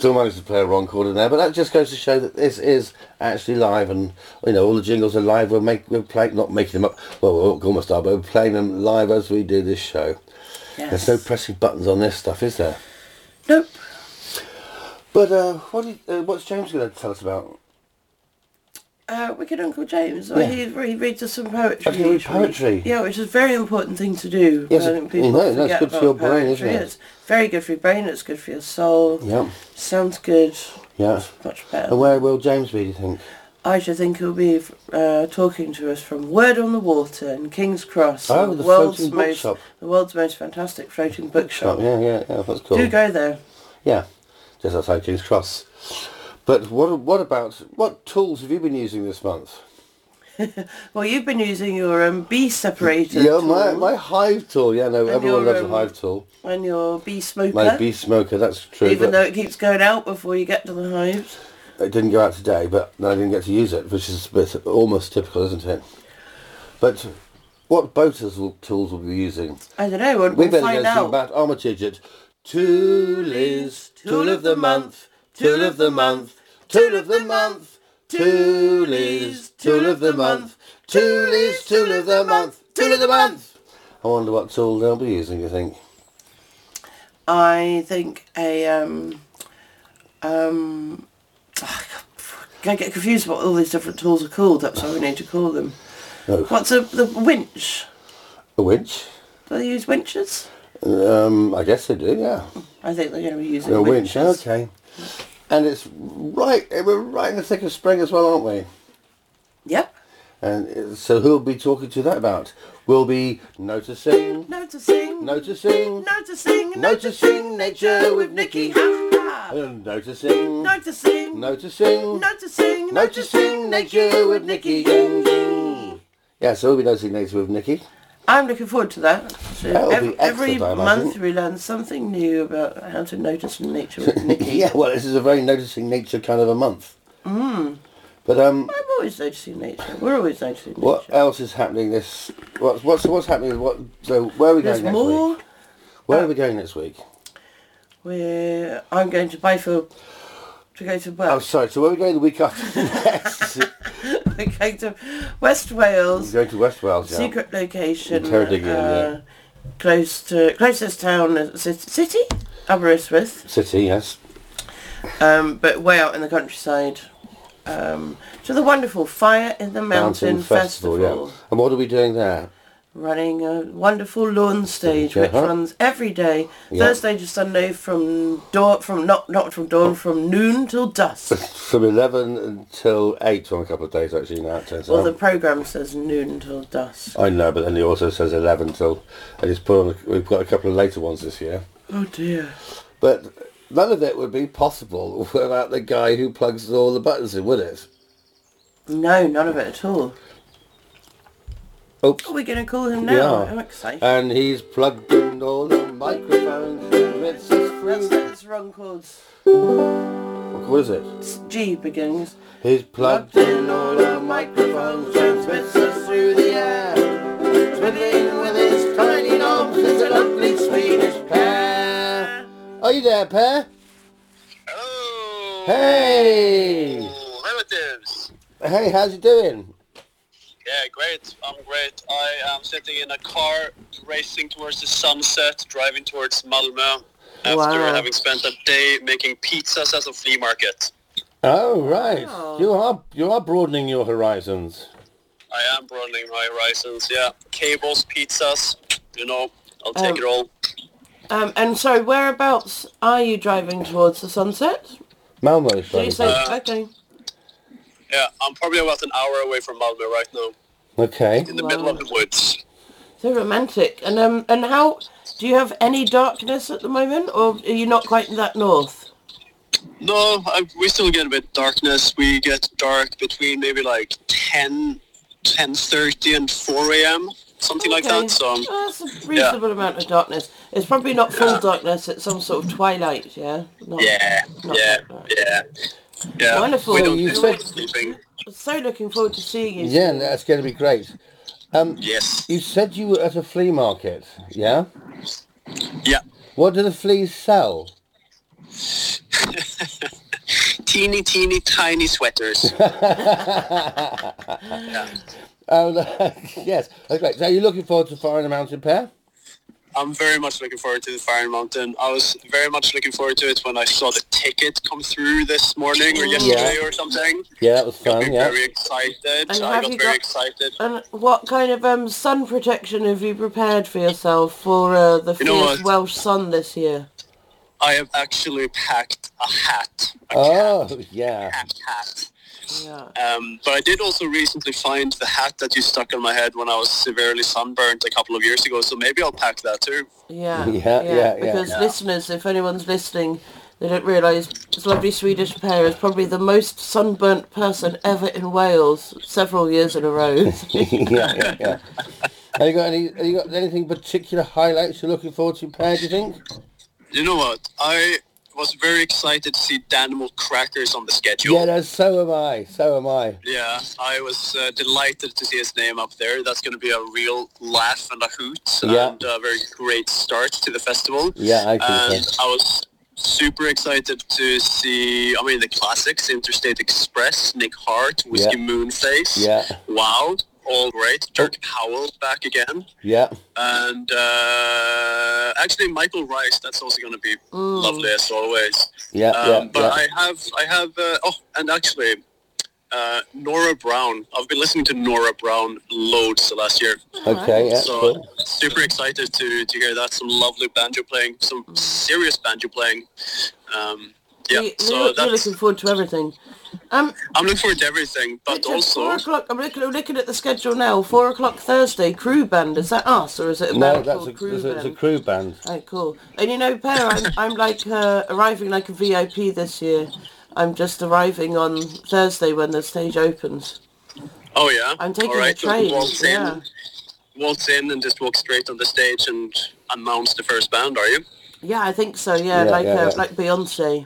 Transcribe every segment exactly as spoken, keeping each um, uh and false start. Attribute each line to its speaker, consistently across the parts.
Speaker 1: Still managed to play a wrong chord in there, but that just goes to show that this is actually live, and you know all the jingles are live. We're make we're playing, not making them up. Well, we're almost are, but we're playing them live as we do this show.
Speaker 2: Yes.
Speaker 1: There's no pressing buttons on this stuff, is there?
Speaker 2: Nope.
Speaker 1: But uh, what do you, uh, what's James going to tell us about?
Speaker 2: Uh, Wicked Uncle James. Well,
Speaker 1: Yeah.
Speaker 2: he, he reads us some poetry.
Speaker 1: Oh, he reads
Speaker 2: usually.
Speaker 1: poetry?
Speaker 2: Yeah, which is a very important thing to do.
Speaker 1: Yes,
Speaker 2: I
Speaker 1: it-
Speaker 2: think people
Speaker 1: you know, that's
Speaker 2: forget
Speaker 1: good for
Speaker 2: about
Speaker 1: your brain, isn't
Speaker 2: poetry.
Speaker 1: it?
Speaker 2: It's very good for your brain. It's good for your soul.
Speaker 1: Yeah,
Speaker 2: Sounds good.
Speaker 1: yeah.
Speaker 2: Much better.
Speaker 1: And where will James be, do you think?
Speaker 2: I should think he'll be uh, talking to us from Word on the Water in King's Cross.
Speaker 1: Oh, the
Speaker 2: world's
Speaker 1: floating
Speaker 2: most,
Speaker 1: bookshop.
Speaker 2: The world's most fantastic floating bookshop.
Speaker 1: Yeah, yeah, yeah, that's cool.
Speaker 2: Do go there.
Speaker 1: Yeah, just outside King's Cross. But what what about, what tools have you been using this month?
Speaker 2: Well, you've been using your um, bee separator
Speaker 1: Yeah,
Speaker 2: tool
Speaker 1: my, my hive tool. Yeah, no,
Speaker 2: And
Speaker 1: everyone
Speaker 2: your,
Speaker 1: loves a
Speaker 2: um,
Speaker 1: hive tool.
Speaker 2: and your bee smoker.
Speaker 1: My bee smoker, that's true.
Speaker 2: Even
Speaker 1: but
Speaker 2: though it keeps going out before you get to the hives.
Speaker 1: it didn't go out today, but I didn't get to use it, which is a bit almost typical, isn't it? But what boaters will, tools will we be using?
Speaker 2: I don't know. We'll,
Speaker 1: We
Speaker 2: we'll
Speaker 1: better
Speaker 2: find
Speaker 1: go sing
Speaker 2: out.
Speaker 1: about Armitage at Tool is Tool of the Month, Tool of the Month, Tool of the Month, Tool is Tool of the Month, Tool is Tool of the Month, Tool of the Month. I wonder what tool they'll be using, you think?
Speaker 2: I think a um um. I get confused what all these different tools are called. That's why we need to call them.
Speaker 1: Oh,
Speaker 2: What's a the winch?
Speaker 1: a winch?
Speaker 2: Do they use winches?
Speaker 1: Um, I guess they do, yeah.
Speaker 2: I think they're going to be using
Speaker 1: A winch,
Speaker 2: winches.
Speaker 1: okay. And it's right, we're right in the thick of spring as well, aren't we?
Speaker 2: Yep.
Speaker 1: And so who'll be talking to that about? We'll be noticing,
Speaker 2: Noticing.
Speaker 1: noticing,
Speaker 2: Noticing.
Speaker 1: noticing nature with Nikki.
Speaker 2: Ha, ha.
Speaker 1: Uh, Noticing,
Speaker 2: Noticing.
Speaker 1: noticing,
Speaker 2: Noticing.
Speaker 1: noticing nature with Nikki. Ding, ding. Yeah, so we'll be noticing nature with Nikki.
Speaker 2: I'm looking forward to that. So
Speaker 1: That'll be
Speaker 2: every, every
Speaker 1: excellent, I
Speaker 2: month
Speaker 1: imagine.
Speaker 2: we learn something new about how to notice nature with Nikki.
Speaker 1: Yeah, well, this is a very noticing nature kind of a month. Mm. But um,
Speaker 2: I'm always noticing nature. We're always noticing nature.
Speaker 1: what else is happening this? What's what's what's happening? What? So where are we
Speaker 2: There's
Speaker 1: going next
Speaker 2: more.
Speaker 1: week? Where are we going next week?
Speaker 2: We're, I'm going to Byfield to go to
Speaker 1: Oh,
Speaker 2: work.
Speaker 1: sorry. So where are we going the week after next?
Speaker 2: We're going to West Wales.
Speaker 1: We're going to West Wales. Yeah.
Speaker 2: Secret location.
Speaker 1: In Ceredigion,
Speaker 2: uh, Close to closest town is ci- city, Aberystwyth,
Speaker 1: City, yes.
Speaker 2: um, but way out in the countryside. Um, to the wonderful Fire in the Mountain, Festival,
Speaker 1: yeah. And what are we doing there?
Speaker 2: running a wonderful lawn stage which
Speaker 1: Uh-huh.
Speaker 2: runs every day,
Speaker 1: Yeah.
Speaker 2: Thursday to Sunday from dawn from not not from dawn from noon till dusk.
Speaker 1: From eleven until eight on a couple of days, actually, now it turns
Speaker 2: Well,
Speaker 1: out.
Speaker 2: the programme says noon till dusk.
Speaker 1: I know, but then he also says eleven till... I just put on... A, we've got a couple of later ones this year.
Speaker 2: Oh dear.
Speaker 1: But none of it would be possible without the guy who plugs all the buttons in, would it?
Speaker 2: No, none of it at all.
Speaker 1: Oops.
Speaker 2: Are we going to call him now?
Speaker 1: Yeah.
Speaker 2: I'm excited.
Speaker 1: And he's plugged in all the microphones and it's us
Speaker 2: That's,
Speaker 1: through...
Speaker 2: that's wrong chords.
Speaker 1: What is it?
Speaker 2: It's G begins.
Speaker 1: He's plugged in all the microphones, transmits us through the air. Twiddling with his tiny knobs, it's a lovely Swedish pair. Are you there, Per?
Speaker 3: Hello.
Speaker 1: Hey!
Speaker 3: Relatives.
Speaker 1: Hey, how's you doing?
Speaker 3: Yeah, great. I'm great. I am sitting in a car racing towards the sunset, driving towards Malmö after
Speaker 2: Wow.
Speaker 3: having spent a day making pizzas at a flea market.
Speaker 1: Oh, right.
Speaker 2: Oh.
Speaker 1: You are you are broadening your horizons.
Speaker 3: I am broadening my horizons, yeah. Cables, pizzas, you know, I'll take
Speaker 2: Um,
Speaker 3: it all.
Speaker 2: Um, and so whereabouts are you driving towards the sunset?
Speaker 1: Malmo is
Speaker 2: Did you
Speaker 1: trying
Speaker 2: say,
Speaker 3: Uh,
Speaker 2: okay.
Speaker 3: Yeah, I'm probably about an hour away from Malmö right now,
Speaker 1: Okay.
Speaker 3: in the
Speaker 2: Wow.
Speaker 3: middle of the woods.
Speaker 2: So romantic. And um, and how, do you have any darkness at the moment, or are you not quite that north?
Speaker 3: No, I, we still get a bit darkness. We get dark between maybe like ten, ten thirty and four a.m., something like
Speaker 2: Okay.
Speaker 3: that. So,
Speaker 2: Oh, that's a reasonable amount of darkness. It's probably not full darkness, it's some sort of twilight, yeah? Not,
Speaker 3: yeah,
Speaker 2: not
Speaker 3: yeah,
Speaker 2: that dark.
Speaker 3: yeah, yeah.
Speaker 2: Wonderful.
Speaker 3: We don't
Speaker 1: You
Speaker 3: do
Speaker 1: said-
Speaker 3: sleeping.
Speaker 2: So looking forward to seeing you.
Speaker 1: Yeah,
Speaker 2: soon.
Speaker 1: that's going to be great. Um,
Speaker 3: Yes.
Speaker 1: you said you were at a flea market, yeah?
Speaker 3: Yeah.
Speaker 1: What do the fleas sell?
Speaker 3: Teeny, teeny, tiny sweaters. Yeah.
Speaker 1: Um, yes, that's great. So are you looking forward to Fire in the Mountain, Per?
Speaker 3: I'm very much looking forward to the Fire Mountain. I was very much looking forward to it when I saw the ticket come through this morning or yesterday
Speaker 1: Yeah.
Speaker 3: or something.
Speaker 1: Yeah, that was
Speaker 3: Got
Speaker 1: fun,
Speaker 3: me
Speaker 1: yeah.
Speaker 3: very excited.
Speaker 2: And
Speaker 3: I
Speaker 2: have
Speaker 3: got
Speaker 2: you
Speaker 3: very
Speaker 2: got-
Speaker 3: excited.
Speaker 2: And what kind of um, sun protection have you prepared for yourself for uh, the
Speaker 3: You know
Speaker 2: fierce
Speaker 3: what?
Speaker 2: Welsh sun this year?
Speaker 3: I have actually packed a hat. A
Speaker 1: Oh, yeah.
Speaker 3: cat hat.
Speaker 2: Yeah.
Speaker 3: Um, but I did also recently find the hat that you stuck on my head when I was severely sunburnt a couple of years ago, so maybe I'll pack that too.
Speaker 2: Yeah,
Speaker 1: Yeah, yeah, yeah.
Speaker 2: Because
Speaker 3: Yeah.
Speaker 2: listeners, if anyone's listening, they don't realise this lovely Swedish pair is probably the most sunburnt person ever in Wales, several years in a row.
Speaker 1: yeah, yeah, yeah. Have you got any? Have you got anything particular highlights you're looking forward to, Per? Do you think?
Speaker 3: You know what? I was very excited to see Danimal Crackers on the schedule.
Speaker 1: Yeah, no, so am I. So am I.
Speaker 3: Yeah, I was uh, delighted to see his name up there. That's going to be a real laugh and a hoot
Speaker 1: Yeah.
Speaker 3: and a very great start to the festival.
Speaker 1: Yeah, I think
Speaker 3: And
Speaker 1: so.
Speaker 3: I was super excited to see, I mean, the classics, Interstate Express, Nick Hart, Whiskey
Speaker 1: Yeah.
Speaker 3: Moonface.
Speaker 1: Yeah,
Speaker 3: Wow, all great. Dirk Powell back again.
Speaker 1: yeah,
Speaker 3: And uh, actually Michael Rice, that's also going to be lovely as always.
Speaker 1: yeah,
Speaker 3: Um,
Speaker 1: yeah,
Speaker 3: but
Speaker 1: yeah.
Speaker 3: I have, I have, uh, oh, and actually, uh, Nora Brown. I've been listening to Nora Brown loads the last year.
Speaker 1: Okay, yeah,
Speaker 3: So
Speaker 1: cool.
Speaker 3: super excited to, to hear that. Some lovely banjo playing, some serious banjo playing. Um, yeah,
Speaker 2: You-
Speaker 3: so
Speaker 2: you're, you're
Speaker 3: that's,
Speaker 2: looking forward to everything. Um,
Speaker 3: I'm looking forward to everything, but
Speaker 2: it's just four
Speaker 3: also,
Speaker 2: o'clock. I'm looking, I'm looking at the schedule now. Four o'clock Thursday. Crew band. Is that us or is it a
Speaker 1: No,
Speaker 2: band
Speaker 1: that's
Speaker 2: called
Speaker 1: a,
Speaker 2: Crew
Speaker 1: it's a, it's a
Speaker 2: Band?
Speaker 1: crew band.
Speaker 2: Oh, cool. And you know, Per, I'm, I'm like uh, arriving like a V I P this year. I'm just arriving on Thursday when the stage opens.
Speaker 3: oh yeah,
Speaker 2: I'm taking
Speaker 3: all right,
Speaker 2: the train.
Speaker 3: so waltz
Speaker 2: Yeah.
Speaker 3: in, waltz in and just walk straight on the stage and announce the first band, are you?
Speaker 2: Yeah, I think so. Yeah,
Speaker 1: Yeah,
Speaker 2: like
Speaker 1: yeah,
Speaker 2: uh,
Speaker 1: yeah.
Speaker 2: like Beyonce.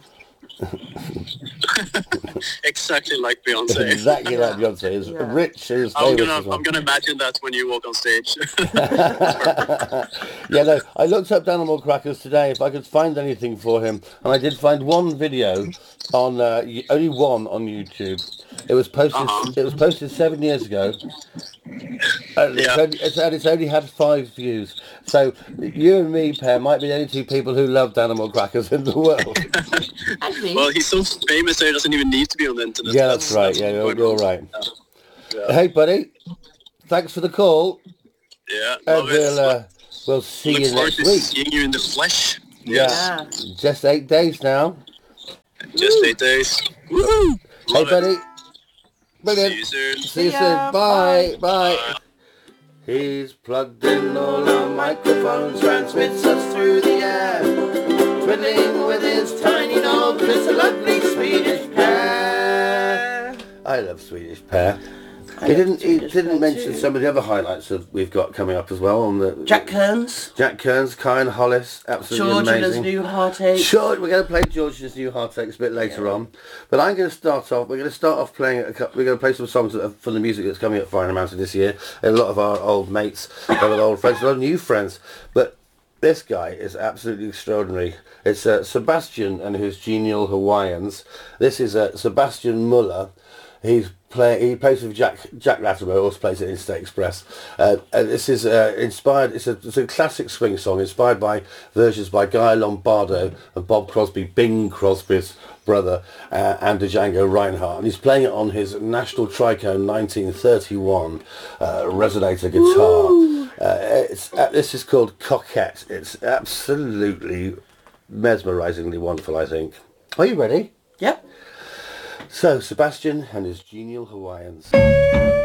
Speaker 3: Exactly like Beyonce.
Speaker 1: Exactly like Beyonce. Is
Speaker 2: Yeah.
Speaker 1: rich is
Speaker 3: I'm
Speaker 1: famous
Speaker 3: gonna,
Speaker 1: as well.
Speaker 3: I'm gonna imagine that when you walk on stage.
Speaker 1: Yeah, no, I looked up Danimal Crackers today if I could find anything for him, and I did find one video on uh, y- only one on YouTube. It was posted.
Speaker 3: Uh-huh.
Speaker 1: It was posted seven years ago, and it's,
Speaker 3: Yeah.
Speaker 1: only, it's, and it's only had five views. So you and me, Per, might be the only two people who love Danimal Crackers in the world.
Speaker 2: Actually,
Speaker 3: Well, he's so famous that he doesn't even need to be on the internet.
Speaker 1: Yeah, that's right. Yeah, you're,
Speaker 3: quite
Speaker 1: you're
Speaker 3: well.
Speaker 1: right.
Speaker 3: Yeah.
Speaker 1: Hey, buddy, thanks for the call,
Speaker 3: Yeah,
Speaker 1: and
Speaker 3: love
Speaker 1: we'll
Speaker 3: it.
Speaker 1: uh, we'll see
Speaker 3: Look
Speaker 1: you
Speaker 3: forward
Speaker 1: next
Speaker 3: to
Speaker 1: week.
Speaker 3: seeing you in the flesh.
Speaker 1: Yeah.
Speaker 2: yeah.
Speaker 1: Just eight days now.
Speaker 3: Just eight days. Woo!
Speaker 1: Hey,
Speaker 3: Love it.
Speaker 1: buddy.
Speaker 3: See
Speaker 1: Brilliant.
Speaker 3: you soon.
Speaker 1: See you
Speaker 2: See
Speaker 1: soon.
Speaker 2: ya.
Speaker 1: Bye. Bye. He's plugged in all our microphones, transmits us through the air, twiddling with his tiny knob. It's a lovely Swedish pair. I love Swedish pair. He didn't. He
Speaker 2: Swedish
Speaker 1: didn't
Speaker 2: pair
Speaker 1: mention
Speaker 2: too.
Speaker 1: some of the other highlights that we've got coming up as well on the
Speaker 2: Jack Kearns,
Speaker 1: Jack Kearns, Kyan Hollis, absolutely
Speaker 2: George and his
Speaker 1: amazing.
Speaker 2: new heartache.
Speaker 1: Sure, we're going to play George's new Heartaches a bit later on, but I'm going to start off. We're going to start off playing. A, cou- we're going to play some songs that are from the music that's coming at Fire in the Mountain this year. And a lot of our old mates, a lot of old friends, a lot of new friends. But this guy is absolutely extraordinary. It's uh, Sebastian and his Genial Hawaiians. This is uh, Sebastian Muller. He's play. He plays with Jack Jack Latimer, also plays at Interstate Express. Uh, and this is uh, inspired. It's a, it's a classic swing song, inspired by versions by Guy Lombardo and Bob Crosby, Bing Crosby's brother, uh, and Django Reinhardt. And he's playing it on his National Tricone nineteen thirty-one uh, resonator guitar. Uh, it's uh, this is called Coquette. It's absolutely mesmerisingly wonderful, I think. Are you ready?
Speaker 2: Yep.
Speaker 1: So, Sebastian and his Genial Hawaiians.